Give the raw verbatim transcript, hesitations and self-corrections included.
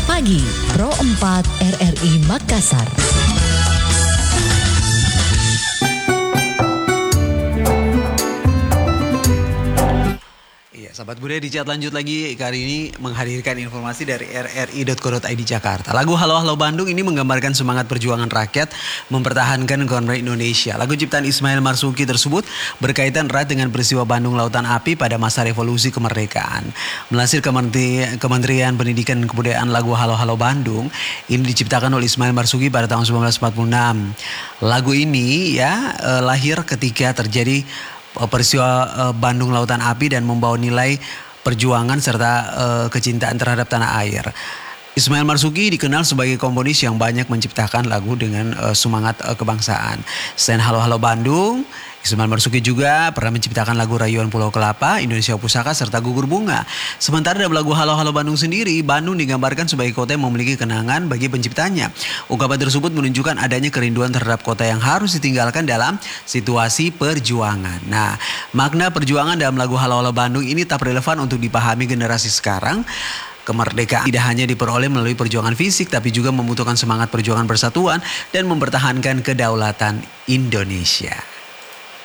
Pagi, Pro empat R R I Makassar. Sahabat budaya di chat lanjut lagi kali ini menghadirkan informasi dari r r i dot co dot i d Jakarta. Lagu Halo Halo Bandung ini menggambarkan semangat perjuangan rakyat mempertahankan kemerdekaan Indonesia. Lagu ciptaan Ismail Marzuki tersebut berkaitan erat dengan peristiwa Bandung Lautan Api pada masa revolusi kemerdekaan. Melansir Kementerian Pendidikan dan Kebudayaan, lagu Halo Halo Bandung ini diciptakan oleh Ismail Marzuki pada tahun seribu sembilan ratus empat puluh enam. Lagu ini ya eh, lahir ketika terjadi peristiwa Bandung Lautan Api dan membawa nilai perjuangan serta uh, kecintaan terhadap tanah air. Ismail Marzuki dikenal sebagai komponis yang banyak menciptakan lagu dengan uh, semangat uh, kebangsaan. Selain Halo Halo Bandung, Ismail Marzuki juga pernah menciptakan lagu Rayuan Pulau Kelapa, Indonesia Pusaka, serta Gugur Bunga. Sementara dalam lagu Halo Halo Bandung sendiri, Bandung digambarkan sebagai kota yang memiliki kenangan bagi penciptanya. Ungkapan tersebut menunjukkan adanya kerinduan terhadap kota yang harus ditinggalkan dalam situasi perjuangan. Nah, makna perjuangan dalam lagu Halo Halo Bandung ini tak relevan untuk dipahami generasi sekarang. Kemerdekaan tidak hanya diperoleh melalui perjuangan fisik, tapi juga membutuhkan semangat perjuangan persatuan dan mempertahankan kedaulatan Indonesia.